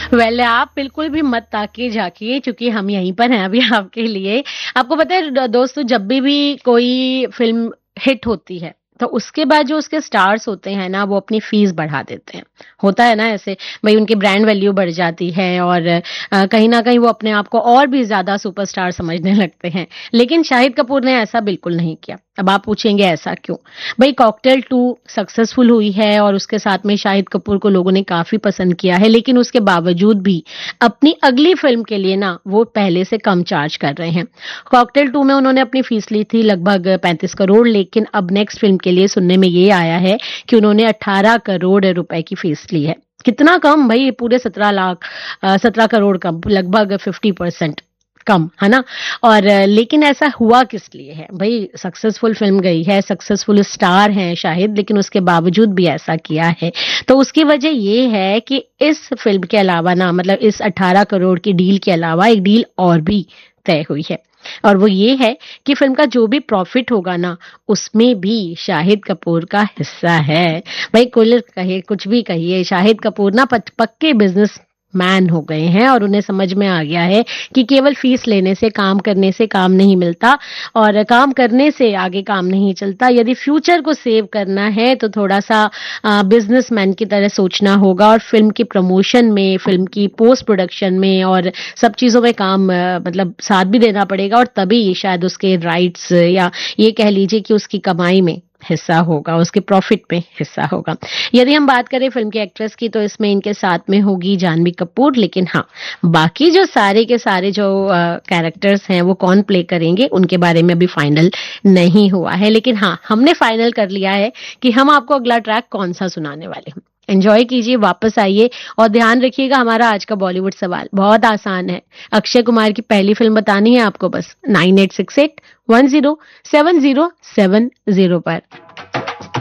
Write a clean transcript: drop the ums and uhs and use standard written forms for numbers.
Well आप बिल्कुल भी मत ताकिए झाँकिए क्योंकि हम यहीं पर हैं अभी आपके लिए। आपको पता है दोस्तों जब भी कोई फ़िल्म हिट होती है, तो उसके बाद जो उसके स्टार्स होते हैं ना, वो अपनी फ़ीस बढ़ा देते हैं। होता है ना ऐसे, भई उनकी ब्रांड वैल्यू बढ़ जाती है और कहीं न कहीं वो अपने आप को और भी ज़्यादा सुपरस्टार समझने लगते हैं। लेकिन शाहिद कपूर ने ऐसा बिल्कुल नहीं किया। अब आप पूछेंगे ऐसा क्यों? भई कॉकटेल 2 सक्सेसफुल हुई है और उसके साथ में शाहिद कपूर को लोगों ने काफ़ी पसंद किया है, लेकिन उसके बावजूद भी अपनी अगली फ़िल्म के लिए ना वो पहले से कम चार्ज कर रहे हैं। कॉकटेल 2 में उन्होंने अपनी फ़ीस ली थी लगभग 35 करोड़, लेकिन अब नेक्स्ट फ़िल्म के लिए सुनने में ये आया है कि उन्होंने 18 करोड़ रुपए की फ़ीस ली है। कितना कम भई, पूरे 17 करोड़ कम, लगभग 50% कम, है ना? और लेकिन ऐसा हुआ किस लिए है? भई सक्सेसफुल फ़िल्म गई है, सक्सेसफुल स्टार हैं शाहिद, लेकिन उसके बावजूद भी ऐसा किया है। तो उसकी वजह ये है कि इस फ़िल्म के अलावा ना, मतलब इस 18 करोड़ की डील के अलावा एक डील और भी तय हुई है। और वो ये है कि फ़िल्म का जो भी प्रॉफ़िट होगा ना, उसमें भी शाहिद कपूर का हिस्सा है। भई कुल कहिए, कुछ भी कहिए, शाहिद कपूर ना पक्के बिज़नेस मैन हो गए हैं और उन्हें समझ में आ गया है कि केवल फ़ीस लेने से, काम करने से काम नहीं मिलता और काम करने से आगे काम नहीं चलता। यदि फ्यूचर को सेव करना है तो थोड़ा-सा बिज़नेसमैन की तरह सोचना होगा और फ़िल्म की प्रमोशन में, फ़िल्म की पोस्ट प्रोडक्शन में और सब चीज़ों में काम मतलब साथ भी देना पड़ेगा और तभी शायद उसके राइट्स या ये कह लीजिए कि उसकी कमाई में हिस्सा होगा, उसके प्रॉफ़िट में हिस्सा होगा। यदि हम बात करें फ़िल्म के एक्ट्रेस की तो इसमें इनके साथ में होगी जाह्नवी कपूर, लेकिन हाँ, बाकी जो सारे के सारे जो कैरेक्टर्स हैं वो कौन प्ले करेंगे उनके बारे में अभी फाइनल नहीं हुआ है। लेकिन हाँ, हमने फाइनल कर लिया है कि हम आपको अगला ट्रैक कौन-सा सुनाने वाले हैं। एन्जॉय कीजिए, वापस आइए और ध्यान रखिएगा हमारा आज का बॉलीवुड सवाल बहुत आसान है। अक्षय कुमार की पहली फ़िल्म बतानी है आपको बस 9868 107070 पर।